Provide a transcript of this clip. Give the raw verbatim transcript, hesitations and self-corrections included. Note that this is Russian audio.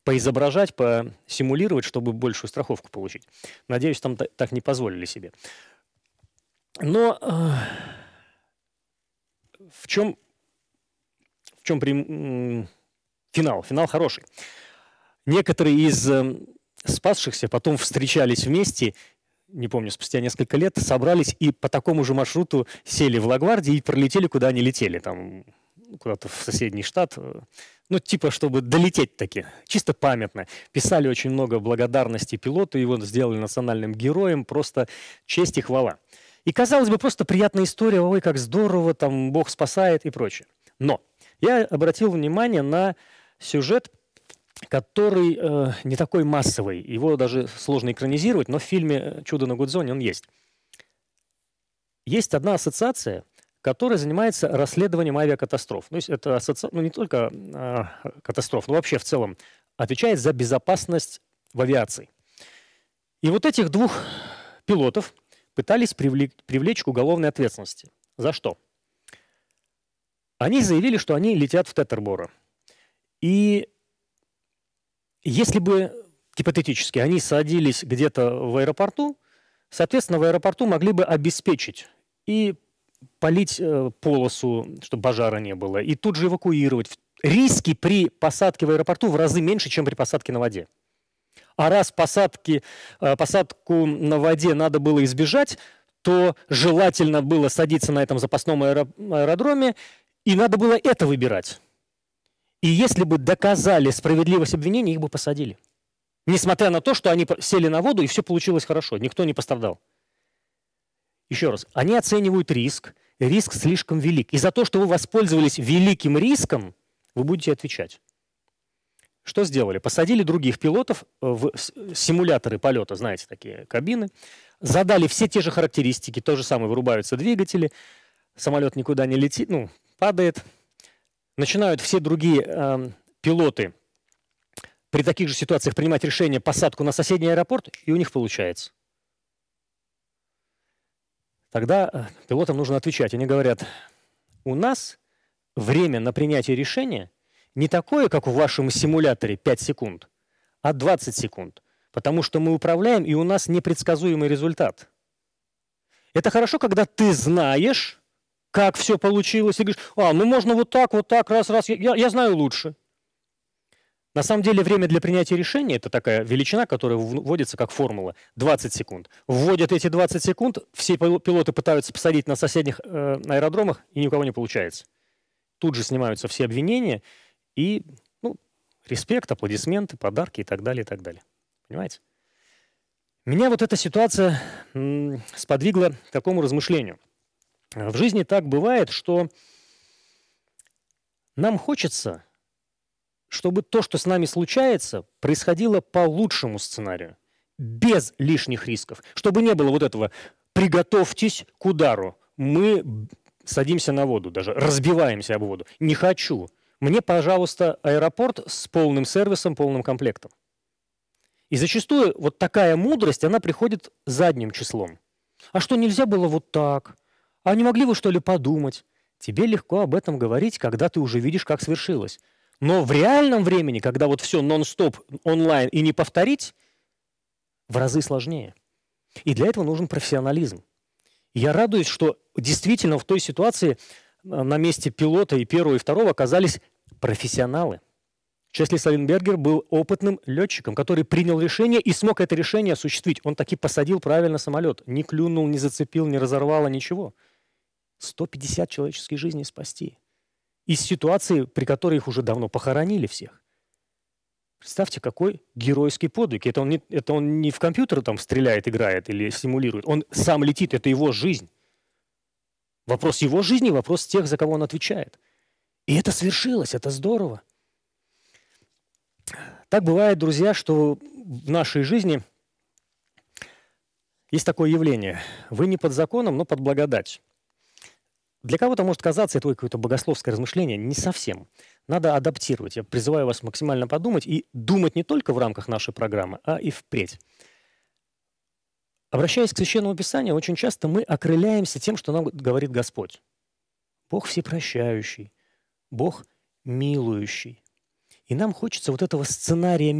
поизображать, посимулировать, чтобы большую страховку получить. Надеюсь, там так не позволили себе. Но э, в чем, в чем при, финал? Финал хороший. Некоторые из э, спасшихся потом встречались вместе, не помню, спустя несколько лет, собрались и по такому же маршруту сели в Лагвардии и пролетели, куда они летели, там куда-то в соседний штат, ну, типа, чтобы долететь таки, чисто памятно. Писали очень много благодарности пилоту, его сделали национальным героем, просто честь и хвала. И, казалось бы, просто приятная история, ой, как здорово, там, Бог спасает и прочее. Но я обратил внимание на сюжет, который э, не такой массовый, его даже сложно экранизировать, но в фильме «Чудо на Гудзоне» он есть. Есть одна ассоциация, которая занимается расследованием авиакатастроф. То есть это ассоци... ну, не только э, катастроф, но вообще в целом отвечает за безопасность в авиации. И вот этих двух пилотов пытались привлечь, привлечь к уголовной ответственности. За что? Они заявили, что они летят в Тетерборо. И если бы, гипотетически, они садились где-то в аэропорту, соответственно, в аэропорту могли бы обеспечить и полить э, полосу, чтобы пожара не было, и тут же эвакуировать. Риски при посадке в аэропорту в разы меньше, чем при посадке на воде. А раз посадки, э, посадку на воде надо было избежать, то желательно было садиться на этом запасном аэро аэродроме, и надо было это выбирать. И если бы доказали справедливость обвинения, их бы посадили. Несмотря на то, что они сели на воду, и все получилось хорошо, никто не пострадал. Еще раз, они оценивают риск, риск слишком велик. И за то, что вы воспользовались великим риском, вы будете отвечать. Что сделали? Посадили других пилотов в симуляторы полета, знаете, такие кабины, задали все те же характеристики, то же самое, вырубаются двигатели, самолет никуда не летит, ну, падает. Начинают все другие э, пилоты при таких же ситуациях принимать решение посадку на соседний аэропорт, и у них получается. Тогда пилотам нужно отвечать. Они говорят, у нас время на принятие решения не такое, как в вашем симуляторе пять секунд, а двадцать секунд. Потому что мы управляем, и у нас непредсказуемый результат. Это хорошо, когда ты знаешь, как все получилось, и говоришь, а, ну можно вот так, вот так, раз, раз, я, я знаю лучше. На самом деле время для принятия решения – это такая величина, которая вводится как формула – двадцать секунд. Вводят эти двадцать секунд, все пилоты пытаются посадить на соседних э, аэродромах, и ни у кого не получается. Тут же снимаются все обвинения, и ну, респект, аплодисменты, подарки и так далее, и так далее. Понимаете? Меня вот эта ситуация м, сподвигла к такому размышлению. В жизни так бывает, что нам хочется, чтобы то, что с нами случается, происходило по лучшему сценарию, без лишних рисков. Чтобы не было вот этого «приготовьтесь к удару», мы садимся на воду, даже разбиваемся об воду. Не хочу. Мне, пожалуйста, аэропорт с полным сервисом, полным комплектом. И зачастую вот такая мудрость, она приходит задним числом. А что, нельзя было вот так? А не могли вы, что ли, подумать? Тебе легко об этом говорить, когда ты уже видишь, как свершилось. Но в реальном времени, когда вот все нон-стоп онлайн и не повторить, в разы сложнее. И для этого нужен профессионализм. И я радуюсь, что действительно в той ситуации на месте пилота и первого, и второго оказались профессионалы. Чесли Саленбергер был опытным летчиком, который принял решение и смог это решение осуществить. Он таки посадил правильно самолет. Не клюнул, не зацепил, не разорвало, ничего. сто пятьдесят человеческих жизней спасти. Из ситуации, при которой их уже давно похоронили всех. Представьте, какой геройский подвиг. Это он не, это он не в компьютер там стреляет, играет или симулирует. Он сам летит, это его жизнь. Вопрос его жизни, вопрос тех, за кого он отвечает. И это свершилось, это здорово. Так бывает, друзья, что в нашей жизни есть такое явление. Вы не под законом, но под благодать. Для кого-то может казаться, это какое-то богословское размышление. Не совсем. Надо адаптировать. Я призываю вас максимально подумать и думать не только в рамках нашей программы, а и впредь. Обращаясь к Священному Писанию, очень часто мы окрыляемся тем, что нам говорит Господь. Бог всепрощающий, Бог милующий. И нам хочется вот этого сценария